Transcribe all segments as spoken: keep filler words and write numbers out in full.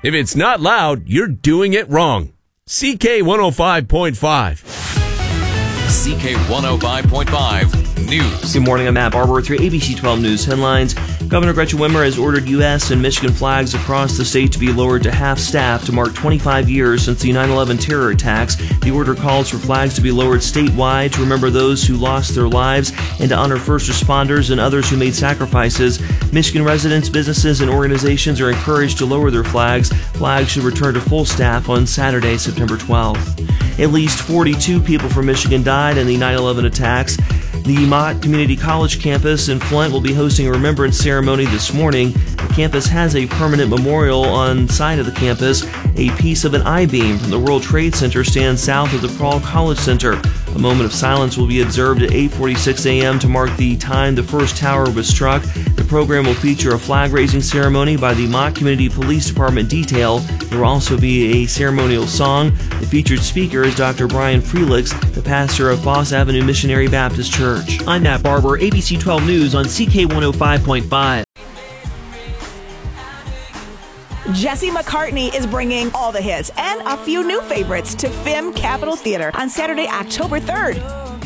If it's not loud, you're doing it wrong. C K one oh five point five. C K one oh five point five News. Good morning, I'm Matt Barber with your A B C twelve News headlines. Governor Gretchen Whitmer has ordered U S and Michigan flags across the state to be lowered to half-staff to mark twenty-five years since the nine eleven terror attacks. The order calls for flags to be lowered statewide to remember those who lost their lives and to honor first responders and others who made sacrifices. Michigan residents, businesses, and organizations are encouraged to lower their flags. Flags should return to full staff on Saturday, September twelfth. At least forty-two people from Michigan died in the nine eleven attacks. The Mott Community College campus in Flint will be hosting a remembrance ceremony this morning. The campus has a permanent memorial on site of the campus. A piece of an I-beam from the World Trade Center stands south of the Paul College Center. A moment of silence will be observed at eight forty-six a.m. to mark the time the first tower was struck. The program will feature a flag-raising ceremony by the Mott Community Police Department detail. There will also be a ceremonial song. The featured speaker is Doctor Brian Frelix, the pastor of Foss Avenue Missionary Baptist Church. I'm Matt Barber, A B C twelve News on C K one oh five point five. Jesse McCartney is bringing all the hits and a few new favorites to F I M Capitol Theater on Saturday, October third.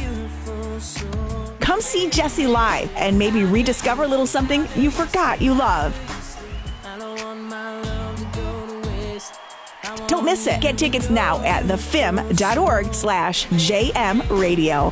Come see Jesse live and maybe rediscover a little something you forgot you love. Don't miss it. Get tickets now at thefim.org slash JM Radio.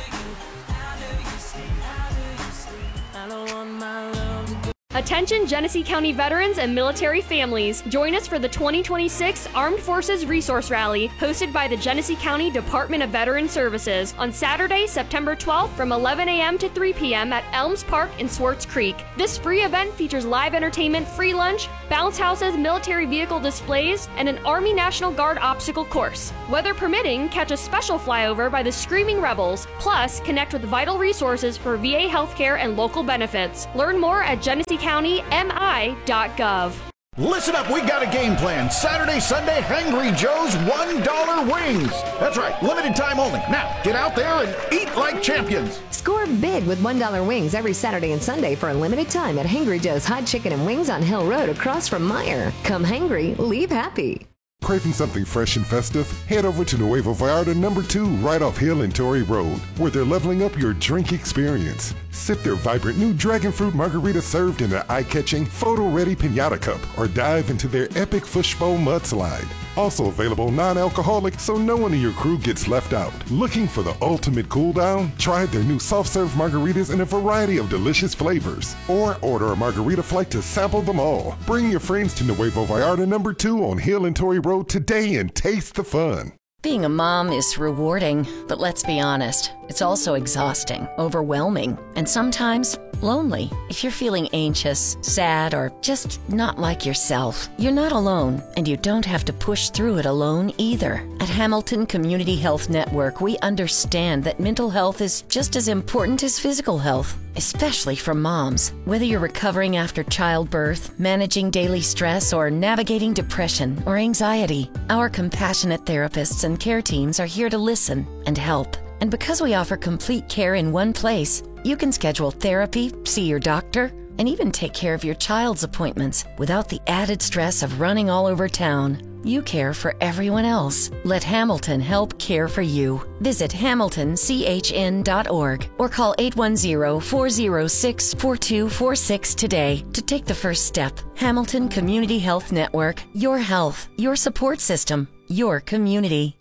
Attention Genesee County veterans and military families. Join us for the twenty twenty-six Armed Forces Resource Rally hosted by the Genesee County Department of Veteran Services on Saturday, September twelfth from eleven a.m. to three p.m. at Elms Park in Swartz Creek. This free event features live entertainment, free lunch, bounce houses, military vehicle displays, and an Army National Guard obstacle course. Weather permitting, catch a special flyover by the Screaming Rebels. Plus, connect with vital resources for V A healthcare and local benefits. Learn more at Genesee County M I dot gov. Listen up, we got a game plan. Saturday, Sunday, Hangry Joe's one dollar wings. That's right, limited time only. Now, get out there and eat like champions. Score big with one dollar wings every Saturday and Sunday for a limited time at Hangry Joe's Hot Chicken and Wings on Hill Road across from Meijer. Come hangry, leave happy. Craving something fresh and festive? Head over to Nuevo Vallarta number two right off Hill and Torrey Road, where they're leveling up your drink experience. Sip their vibrant new dragon fruit margarita served in an eye-catching, photo-ready piñata cup, or dive into their epic fishbowl mudslide. Also available non-alcoholic, so no one in your crew gets left out. Looking for the ultimate cool down? Try their new soft-serve margaritas in a variety of delicious flavors. Or order a margarita flight to sample them all. Bring your friends to Nuevo Vallarta number two on Hill and Torrey Road today and taste the fun. Being a mom is rewarding, but let's be honest, it's also exhausting, overwhelming, and sometimes lonely. If you're feeling anxious, sad, or just not like yourself, you're not alone, and you don't have to push through it alone either. At Hamilton Community Health Network, we understand that mental health is just as important as physical health, especially for moms. Whether you're recovering after childbirth, managing daily stress, or navigating depression or anxiety, our compassionate therapists and care teams are here to listen and help. And because we offer complete care in one place, you can schedule therapy, see your doctor, and even take care of your child's appointments without the added stress of running all over town. You care for everyone else. Let Hamilton help care for you. Visit hamilton c h n dot org or call eight one zero, four zero six, four two four six today to take the first step. Hamilton Community Health Network. Your health, your support system, your community.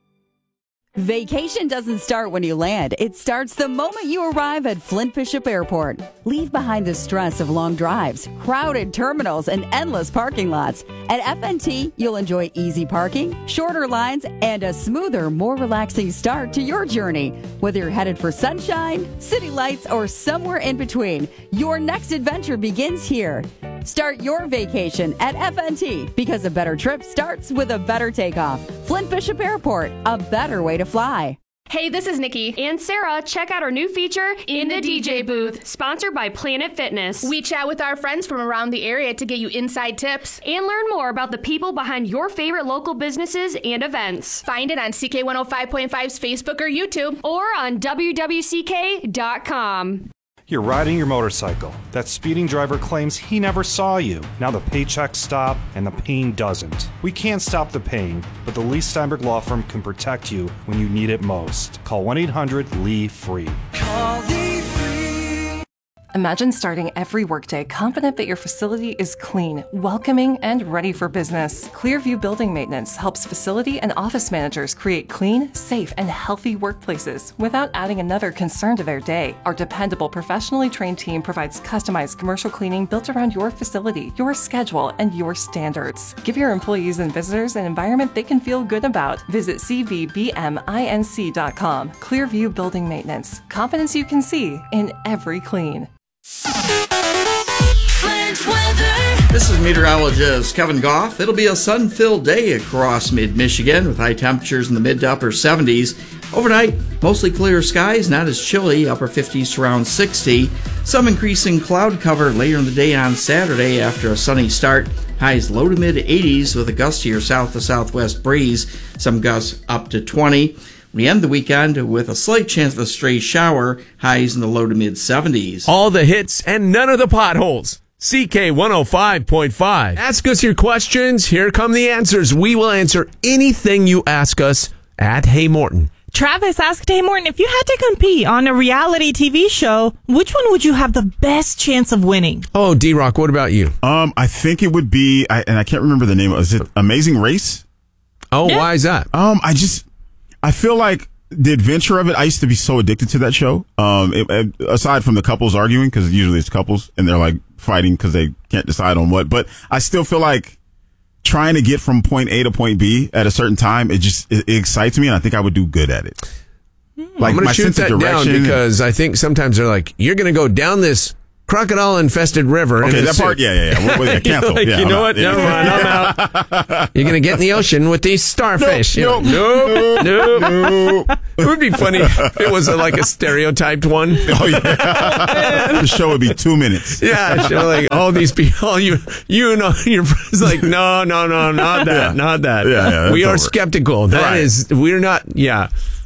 Vacation doesn't start when you land. It starts the moment you arrive at Flint Bishop Airport. Leave behind the stress of long drives, crowded terminals, and endless parking lots. At F N T, you'll enjoy easy parking, shorter lines, and a smoother, more relaxing start to your journey. Whether you're headed for sunshine, city lights, or somewhere in between, your next adventure begins here. Start your vacation at F N T because a better trip starts with a better takeoff. Flint Bishop Airport, a better way to fly. Hey, this is Nikki and Sarah. Check out our new feature, In the D J Booth, sponsored by Planet Fitness. We chat with our friends from around the area to get you inside tips and learn more about the people behind your favorite local businesses and events. Find it on C K one oh five point five's Facebook or YouTube or on W W C K dot com. You're riding your motorcycle. That speeding driver claims he never saw you. Now the paychecks stop and the pain doesn't. We can't stop the pain, but the Lee Steinberg Law Firm can protect you when you need it most. Call one eight hundred L E A FREE. Call Lee Free. Imagine starting every workday confident that your facility is clean, welcoming, and ready for business. Clearview Building Maintenance helps facility and office managers create clean, safe, and healthy workplaces without adding another concern to their day. Our dependable, professionally trained team provides customized commercial cleaning built around your facility, your schedule, and your standards. Give your employees and visitors an environment they can feel good about. Visit c v b m inc dot com. Clearview Building Maintenance. Confidence you can see in every clean. This is meteorologist Kevin Goff. It'll be a sun-filled day across mid-Michigan with high temperatures in the mid to upper seventies. Overnight, mostly clear skies, not as chilly, upper fifties to around sixty. Some increasing cloud cover later in the day on Saturday after a sunny start. Highs low to mid eighties with a gustier south to southwest breeze. Some gusts up to twenty. We end the weekend with a slight chance of a stray shower, highs in the low to mid seventies. All the hits and none of the potholes. C K one oh five point five. Ask us your questions. Here come the answers. We will answer anything you ask us at Hey Morton. Travis asked Hey Morton, if you had to compete on a reality T V show, which one would you have the best chance of winning? Oh, D-Rock, what about you? Um, I think it would be, I, and I can't remember the name. Is it Amazing Race? Oh, yeah. Why is that? Um, I just... I feel like the adventure of it, I used to be so addicted to that show. Um, it, it, aside from the couples arguing, because usually it's couples and they're like fighting because they can't decide on what. But I still feel like trying to get from point A to point B at a certain time, it just it, it excites me, and I think I would do good at it. Like I'm going to shoot that down because I think sometimes they're like, you're going to go down this crocodile-infested river. Okay, that part, yeah, yeah, yeah. We'll, we'll, yeah cancel. like, yeah, you I'm know out. what? Yeah. Never mind. I'm out. You're going to get in the ocean with these starfish. Nope, nope, nope, nope. nope. It would be funny if it was a, like a stereotyped one. Oh, yeah. The show would be two minutes. Yeah, show like all these people, all you, you know, your friends like, no, no, no, not that, yeah. not that. Yeah, yeah, we are over. skeptical. That right. is, we're not, yeah.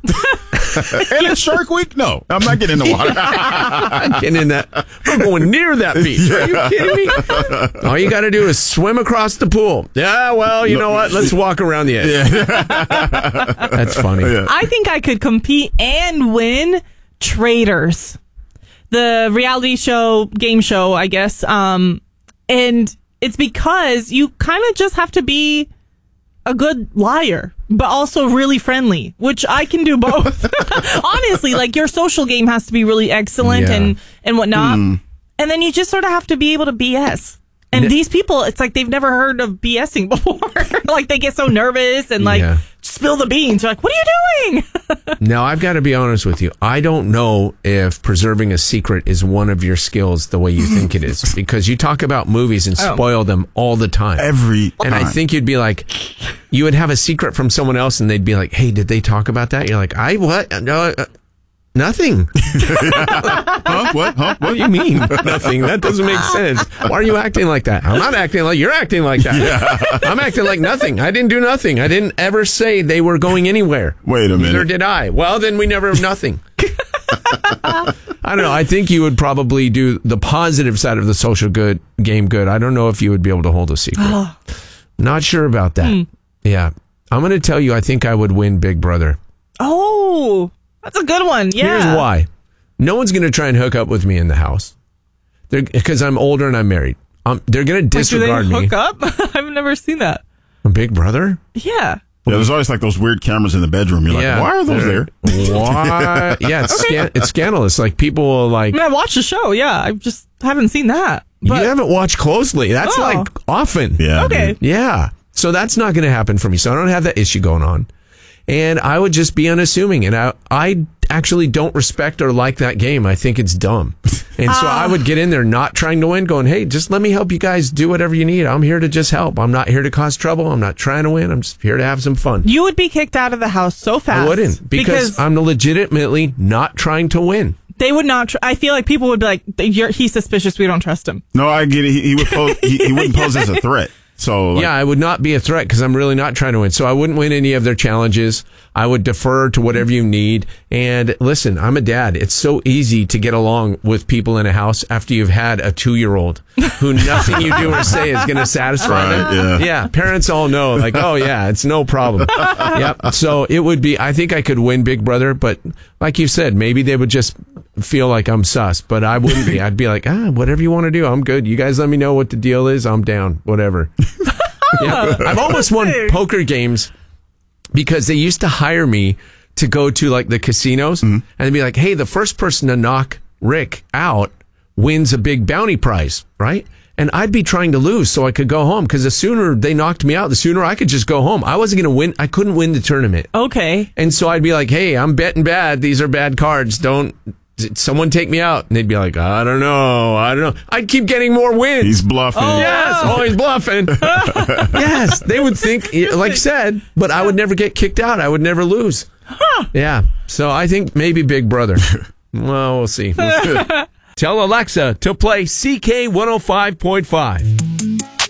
And it's Shark Week? No, I'm not getting in the water. I'm getting in that. I'm going near that beach. Are you kidding me? All you got to do is swim across the pool. Yeah, well, you know what? Let's walk around the edge. Yeah. That's funny. Yeah. I think I could compete and win Traitors, the reality show, game show, I guess. Um, and it's because you kind of just have to be a good liar, but also really friendly, which I can do both. Honestly, like your social game has to be really excellent yeah. and, and whatnot. Mm. And then you just sort of have to be able to B S. And N- these people, it's like they've never heard of BSing before. Like they get so nervous and like yeah. spill the beans. They're like, what are you doing? Now, I've got to be honest with you. I don't know if preserving a secret is one of your skills the way you think it is. Because you talk about movies and spoil oh. them all the time. Every And time. I think you'd be like, you would have a secret from someone else and they'd be like, hey, did they talk about that? You're like, I what? No, uh, nothing. huh? What? Huh? What do you mean? Nothing. That doesn't make sense. Why are you acting like that? I'm not acting like you're acting like that. Yeah. I'm acting like nothing. I didn't do nothing. I didn't ever say they were going anywhere. Wait a minute. Neither did I. Well, then we never have nothing. I don't know. I think you would probably do the positive side of the social good game good. I don't know if you would be able to hold a secret. Not sure about that. Mm. Yeah. I'm going to tell you, I think I would win Big Brother. Oh, that's a good one. Yeah. Here's why. No one's going to try and hook up with me in the house. Because I'm older and I'm married. Um, they're going to disregard Wait, do they me. hook up? I've never seen that. A Big Brother? Yeah. Yeah, there's always like those weird cameras in the bedroom. You're yeah, like, why are those there? Why? Yeah, it's, okay. scan- it's scandalous. Like people will like. I mean, I watched the show. Yeah, I just haven't seen that. But... You haven't watched closely. That's oh. like often. Yeah. Okay. Dude. Yeah. So that's not going to happen for me. So I don't have that issue going on. And I would just be unassuming. And I, I actually don't respect or like that game. I think it's dumb. And so uh, I would get in there not trying to win, going, hey, just let me help you guys do whatever you need. I'm here to just help. I'm not here to cause trouble. I'm not trying to win. I'm just here to have some fun. You would be kicked out of the house so fast. I wouldn't. Because, because I'm legitimately not trying to win. They would not. Tr- I feel like people would be like, You're, he's suspicious. We don't trust him. No, I get it. He, he would pose. He, he wouldn't pose yeah. as a threat. So like, yeah, I would not be a threat because I'm really not trying to win. So I wouldn't win any of their challenges. I would defer to whatever you need. And listen, I'm a dad. It's so easy to get along with people in a house after you've had a two-year-old who nothing you do or say is going to satisfy Right, them. yeah. yeah, parents all know, like, oh yeah, it's no problem. Yep. So it would be, I think I could win Big Brother, but like you said, maybe they would just feel like I'm sus, but I wouldn't be. I'd be like, ah, whatever you want to do, I'm good. You guys let me know what the deal is. I'm down. Whatever. Yeah. I've almost won poker games because they used to hire me to go to like the casinos mm-hmm. and they'd be like, hey, the first person to knock Rick out wins a big bounty prize, right? And I'd be trying to lose so I could go home because the sooner they knocked me out, the sooner I could just go home. I wasn't going to win. I couldn't win the tournament. Okay. And so I'd be like, hey, I'm betting bad. These are bad cards. Don't someone take me out. And they'd be like, I don't know. I don't know. I'd keep getting more wins. He's bluffing. Oh, yes. Oh, he's bluffing. Yes. They would think, like I said, but I would never get kicked out. I would never lose. Huh. Yeah. So I think maybe Big Brother. Well, we'll see. We'll see. Tell Alexa to play C K one oh five point five.